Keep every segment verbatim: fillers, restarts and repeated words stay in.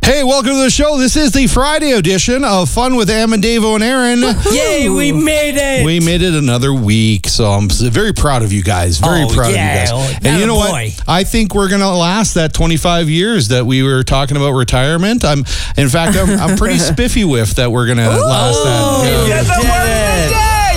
Hey, welcome to the show. This is the Friday edition of Fun with Am and Davo and Aaron. Yay, we made it. We made it another week, so I'm very proud of you guys. Very oh, proud yeah. of you guys. And you know boy. what? I think we're going to last that twenty-five years that we were talking about retirement. I'm, in fact, I'm, I'm pretty spiffy with that we're going to last that. You Yeah. did it.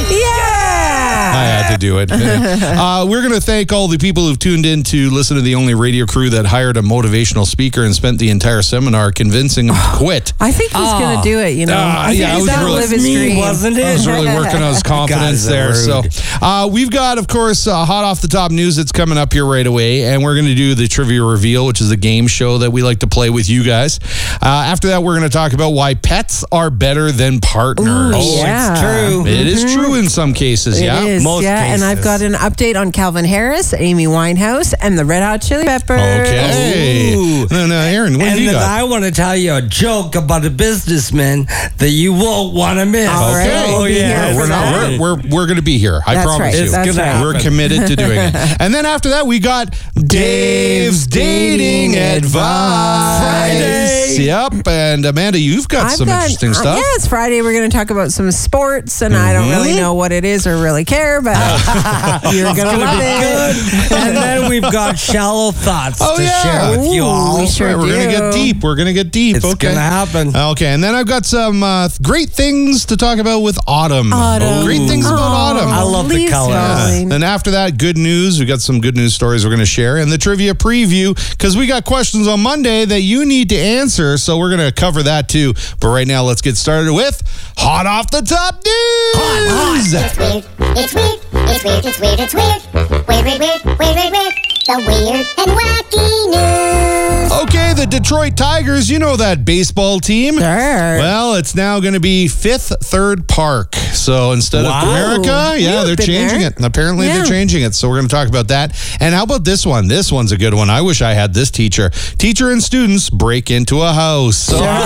I had to do it. uh, we're going to thank all the people who've tuned in to listen to the only radio crew that hired a motivational speaker and spent the entire seminar convincing him to quit. I think he's Oh. going to do it, you know. Uh, I think yeah, I he's was going to really- live his Me, dream. wasn't it? I was really working on his confidence Guys are there. So rude. uh, we've got, of course, uh, hot off the top news that's coming up here right away. And we're going to do the Trivia Reveal, which is a game show that we like to play with you guys. Uh, after that, we're going to talk about why pets are better than partners. Ooh, Oh, yeah. it's true. It is true in some cases, It yeah. is, Most yeah. And I've cases. got an update on Calvin Harris, Amy Winehouse, and the Red Hot Chili Peppers. Okay. Ooh. No, no, Aaron, what have And you then got? I want to tell you a joke about a businessman that you won't want to miss. All right, Okay. we'll be yeah. here we're for not. that. We're we're, we're going to be here. I That's promise right. you. It's That's gonna right. happen. We're committed to doing it. And then after that, we got Dave's dating advice. Friday. Yep. And Amanda, you've got I've some got- interesting uh, stuff. yeah, it's Friday. We're going to talk about some sports, and I don't really know what it is or really care, but you're going to love it. And then we've got shallow thoughts Oh, to yeah. share with you Ooh, all. we sure Right, we're gonna do. get deep. We're gonna get deep. It's okay, gonna happen. Okay, and then I've got some uh, great things to talk about with autumn. Autumn. Great things about Oh, autumn. I love the leaves color. falling. Then after that, good news. We got some good news stories we're going to share, and the trivia preview because we got questions on Monday that you need to answer. So we're going to cover that too. But right now, let's get started with hot off the top news. It's weird, it's weird, it's weird, it's weird, it's weird. Weird, weird, weird, weird, weird, weird. The weird and wacky news. Okay, the Detroit Tigers. You know that baseball team. Sure. Well, it's now going to be Fifth Third Park. So instead Wow. of America, yeah, You've they're been changing there. it. Apparently, Yeah. they're changing it. So we're going to talk about that. And how about this one? This one's a good one. I wish I had this teacher. Teacher and students break into a house. So, Sure.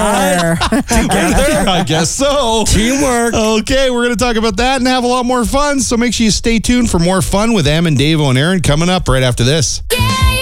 I guess so. Teamwork. Okay, we're going to talk about that and have a lot more fun. So make sure you stay tuned for more fun with Am and Davo and Aaron coming up right after this. Yeah,